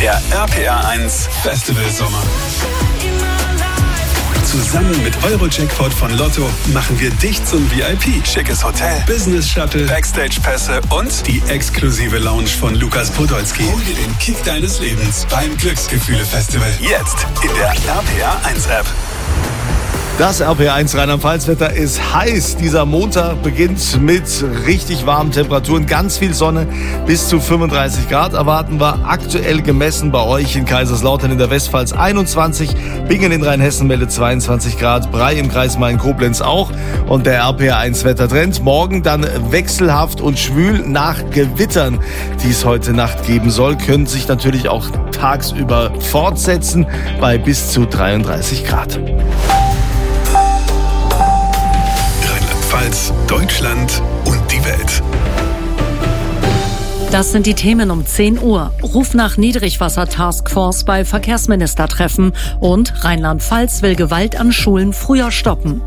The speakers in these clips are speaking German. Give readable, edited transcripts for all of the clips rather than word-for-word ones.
Der RPR1 Festival Sommer. Zusammen mit Eurojackpot von Lotto machen wir dich zum VIP. Schickes Hotel, Business Shuttle, Backstage-Pässe und die exklusive Lounge von Lukas Podolski. Hol dir den Kick deines Lebens beim Glücksgefühle-Festival. Jetzt in der RPR1-App. Das RPR1 Rheinland-Pfalz-Wetter ist heiß. Dieser Montag beginnt mit richtig warmen Temperaturen, ganz viel Sonne, bis zu 35 Grad erwarten wir. Aktuell gemessen bei euch in Kaiserslautern in der Westpfalz 21, Bingen in Rheinhessen meldet 22 Grad, Bray im Kreis Main-Koblenz auch. Und der RPR1 Wettertrend morgen dann wechselhaft und schwül nach Gewittern, die es heute Nacht geben soll, können sich natürlich auch tagsüber fortsetzen bei bis zu 33 Grad. Deutschland und die Welt. Das sind die Themen um 10 Uhr. Ruf nach Niedrigwasser-Taskforce bei Verkehrsministertreffen und Rheinland-Pfalz will Gewalt an Schulen früher stoppen.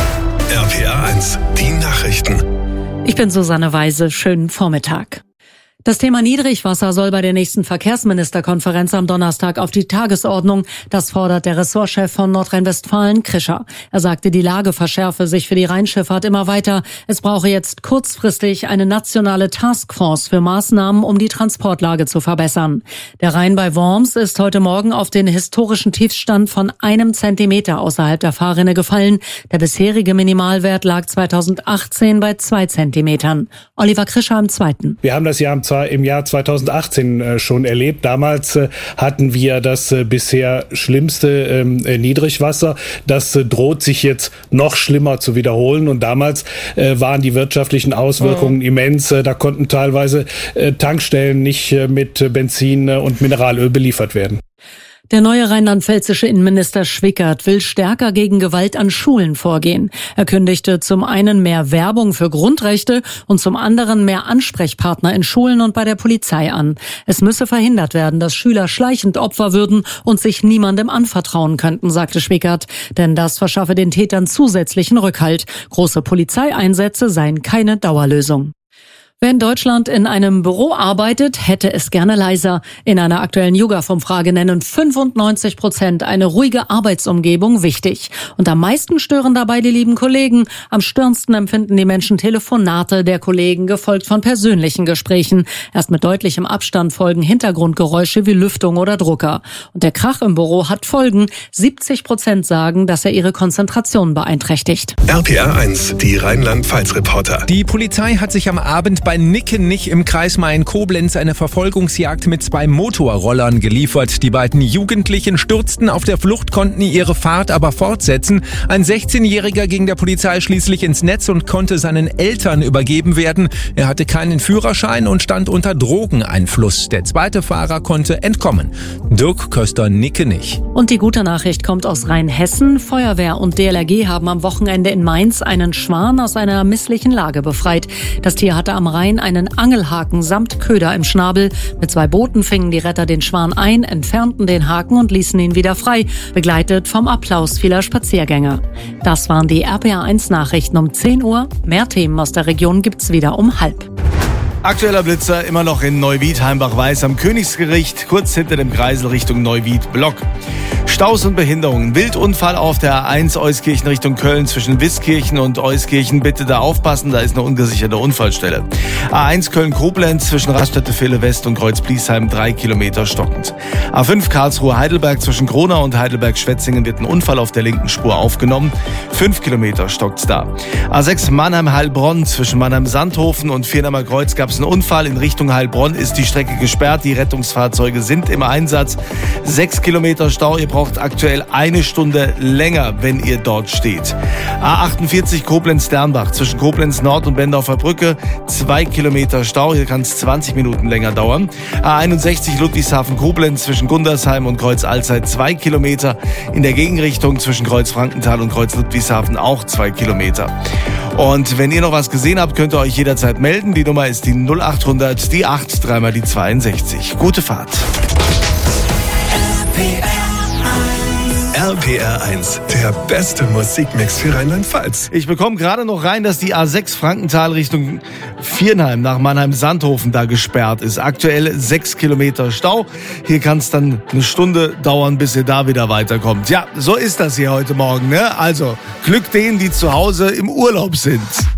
RPR1, die Nachrichten. Ich bin Susanne Weise. Schönen Vormittag. Das Thema Niedrigwasser soll bei der nächsten Verkehrsministerkonferenz am Donnerstag auf die Tagesordnung. Das fordert der Ressortchef von Nordrhein-Westfalen, Krischer. Er sagte, die Lage verschärfe sich für die Rheinschifffahrt immer weiter. Es brauche jetzt kurzfristig eine nationale Taskforce für Maßnahmen, um die Transportlage zu verbessern. Der Rhein bei Worms ist heute Morgen auf den historischen Tiefstand von 1 Zentimeter außerhalb der Fahrrinne gefallen. Der bisherige Minimalwert lag 2018 bei 2 Zentimetern. Oliver Krischer im Zweiten. Wir haben das ja im Jahr 2018 schon erlebt. Damals hatten wir das bisher schlimmste Niedrigwasser. Das droht sich jetzt noch schlimmer zu wiederholen. Und damals waren die wirtschaftlichen Auswirkungen immens. Da konnten teilweise Tankstellen nicht mit Benzin und Mineralöl beliefert werden. Der neue rheinland-pfälzische Innenminister Schwickert will stärker gegen Gewalt an Schulen vorgehen. Er kündigte zum einen mehr Werbung für Grundrechte und zum anderen mehr Ansprechpartner in Schulen und bei der Polizei an. Es müsse verhindert werden, dass Schüler schleichend Opfer würden und sich niemandem anvertrauen könnten, sagte Schwickert. Denn das verschaffe den Tätern zusätzlichen Rückhalt. Große Polizeieinsätze seien keine Dauerlösung. Wer in Deutschland in einem Büro arbeitet, hätte es gerne leiser. In einer aktuellen YouGov-Umfrage nennen 95% eine ruhige Arbeitsumgebung wichtig. Und am meisten stören dabei die lieben Kollegen. Am störendsten empfinden die Menschen Telefonate der Kollegen, gefolgt von persönlichen Gesprächen. Erst mit deutlichem Abstand folgen Hintergrundgeräusche wie Lüftung oder Drucker. Und der Krach im Büro hat Folgen. 70% sagen, dass er ihre Konzentration beeinträchtigt. RPR1, die Rheinland-Pfalz-Reporter. Die Polizei hat sich am Abend bei Nickenich im Kreis Main-Koblenz eine Verfolgungsjagd mit 2 Motorrollern geliefert. Die beiden Jugendlichen stürzten auf der Flucht, konnten ihre Fahrt aber fortsetzen. Ein 16-Jähriger ging der Polizei schließlich ins Netz und konnte seinen Eltern übergeben werden. Er hatte keinen Führerschein und stand unter Drogeneinfluss. Der zweite Fahrer konnte entkommen. Dirk Köster, Nickenich. Und die gute Nachricht kommt aus Rheinhessen. Feuerwehr und DLRG haben am Wochenende in Mainz einen Schwan aus einer misslichen Lage befreit. Das Tier hatte am Rhein einen Angelhaken samt Köder im Schnabel. Mit 2 Booten fingen die Retter den Schwan ein, entfernten den Haken und ließen ihn wieder frei, begleitet vom Applaus vieler Spaziergänger. Das waren die RPR1 Nachrichten um 10 Uhr. Mehr Themen aus der Region gibt's wieder um 12:30. Aktueller Blitzer immer noch in Neuwied, Heimbach-Weiß am Königsgericht, kurz hinter dem Kreisel Richtung Neuwied-Block. Staus und Behinderungen. Wildunfall auf der A1 Euskirchen Richtung Köln zwischen Wiskirchen und Euskirchen. Bitte da aufpassen, da ist eine ungesicherte Unfallstelle. A1 Köln-Koblenz zwischen Raststätte-Ville West und Kreuz-Bliesheim 3 Kilometer stockend. A5 Karlsruhe-Heidelberg zwischen Gronau und Heidelberg-Schwetzingen wird ein Unfall auf der linken Spur aufgenommen. 5 Kilometer stockt's da. A6 Mannheim-Heilbronn zwischen Mannheim-Sandhofen und Viernheimer Kreuz gab es einen Unfall. In Richtung Heilbronn ist die Strecke gesperrt. Die Rettungsfahrzeuge sind im Einsatz. 6 Kilometer Stau. Ihr braucht aktuell 1 Stunde länger, wenn ihr dort steht. A48 Koblenz-Dernbach zwischen Koblenz Nord und Bendorfer Brücke 2 Kilometer Stau. Hier kann es 20 Minuten länger dauern. A61 Ludwigshafen-Koblenz zwischen Gundersheim und Kreuz-Alzey 2 Kilometer. In der Gegenrichtung zwischen Kreuz-Frankenthal und Kreuz-Ludwigshafen auch 2 Kilometer. Und wenn ihr noch was gesehen habt, könnt ihr euch jederzeit melden. Die Nummer ist die 0800, die 8, dreimal die 62. Gute Fahrt. RPR1 PR1, der beste Musikmix für Rheinland-Pfalz. Ich bekomme gerade noch rein, dass die A6 Frankenthal Richtung Viernheim nach Mannheim-Sandhofen da gesperrt ist. Aktuell 6 Kilometer Stau. Hier kann es dann eine Stunde dauern, bis ihr da wieder weiterkommt. Ja, so ist das hier heute Morgen, ne? Also, Glück denen, die zu Hause im Urlaub sind.